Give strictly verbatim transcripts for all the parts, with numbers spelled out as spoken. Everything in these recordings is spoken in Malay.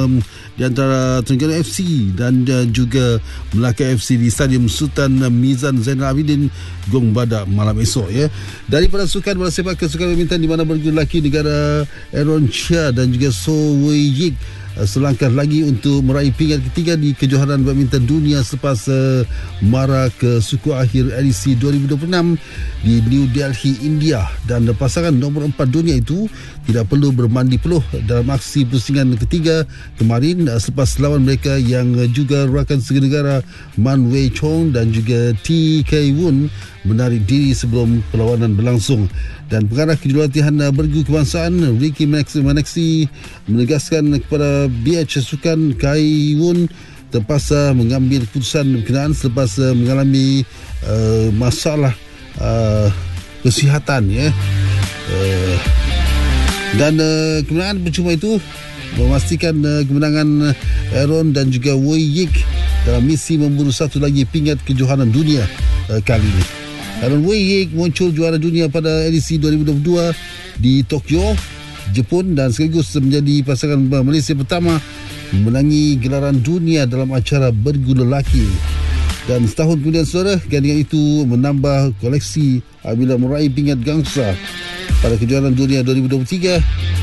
um, di antara Terengganu F C dan uh, juga Melaka F C di Stadium Sultan Mizan Zainal Abidin Gong Badak malam esok ya. Daripada sukan bola sepak ke sukan badminton di mana bergu lelaki negara Aaron Chia dan juga So Wei Yik selangkah lagi untuk meraih peringkat ketiga di kejohanan badminton dunia selepas uh, mara ke suku akhir edisi dua ribu dua puluh enam di New Delhi, India, dan pasangan nombor empat dunia itu tidak perlu bermandi peluh dalam aksi pusingan ketiga kemarin uh, selepas lawan mereka yang uh, juga rakan senegara Man Wei Chong dan juga T K Woon menarik diri sebelum perlawanan berlangsung. Dan pengarah kejurulatihan bergu kebangsaan Ricky Manaxi menegaskan kepada B H Sukan Kai Woon terpaksa mengambil keputusan berkenaan selepas uh, mengalami uh, masalah uh, kesihatan ya. Uh, dan uh, kemenangan percuma itu memastikan uh, kemenangan Aaron dan juga Wei Yik dalam misi memburu satu lagi peringkat kejohanan dunia uh, kali ini. Aaron Wei Yik muncul juara dunia pada edisi dua ribu dua puluh dua di Tokyo, Jepun, dan sekaligus menjadi pasangan Malaysia pertama memenangi gelaran dunia dalam acara bergu lelaki. Dan setahun kemudian saudara, gandingan itu menambah koleksi apabila meraih peringkat gangsa pada kejuaraan dunia dua ribu dua puluh tiga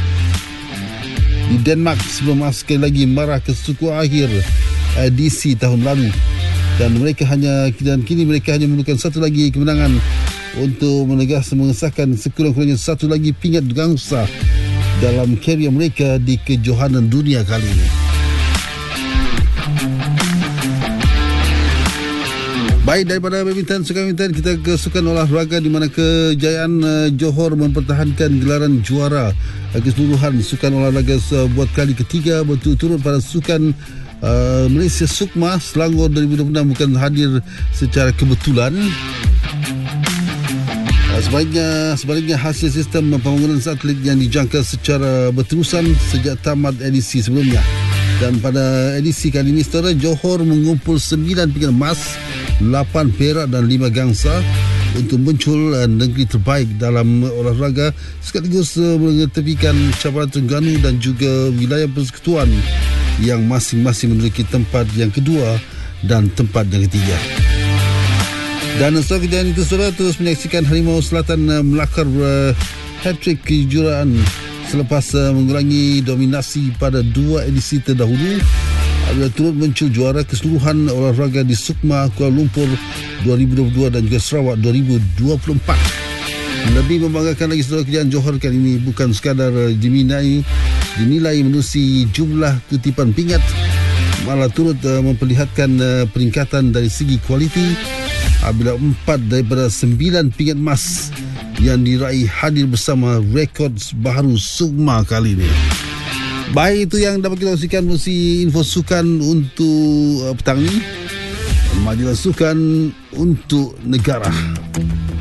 di Denmark sebelum sekali lagi marah ke suku akhir edisi tahun lalu. Dan mereka hanya dan kini mereka hanya memerlukan satu lagi kemenangan untuk menegas mengesahkan sekurang-kurangnya satu lagi peringkat gangsa dalam karier mereka di kejohanan dunia kali ini. Baik, daripada badminton, sukan badminton kita ke sukan olahraga di mana kejayaan uh, Johor mempertahankan gelaran juara keseluruhan sukan olahraga buat kali ketiga berturut-turut pada sukan Uh, Malaysia Sukma Selangor dua ribu dua puluh enam bukan hadir secara kebetulan. Uh, sebaliknya, sebaliknya hasil sistem pembangunan satelit yang dijangka secara berterusan sejak tamat edisi sebelumnya. Dan pada edisi kali ini saudara, Johor mengumpul sembilan peringkat emas, lapan perak dan lima gangsa untuk muncul uh, negeri terbaik dalam olahraga sekaligus uh, mengetepikan cabaran Terengganu dan juga wilayah persekutuan yang masing-masing memiliki tempat yang kedua dan tempat yang ketiga. Dan setelah kejayaan itu saudara, terus menyaksikan Harimau Selatan uh, melakar uh, hat-trick kejuaraan selepas uh, mengulangi dominasi pada dua edisi terdahulu apabila turut muncul juara keseluruhan olahraga di Sukma, Kuala Lumpur dua ribu dua puluh dua dan juga Sarawak dua ribu dua puluh empat. Lebih membanggakan lagi saudara, kejayaan Johor kali ini bukan sekadar dinilai dinilai menerusi jumlah kutipan peringkat, malah turut uh, memperlihatkan uh, peningkatan dari segi kualiti apabila empat daripada sembilan peringkat emas yang diraih hadir bersama rekod baru Sukma kali ini. Baik, itu yang dapat kita kongsikan melalui info sukan untuk uh, petang ini. Majalah Sukan untuk Negara.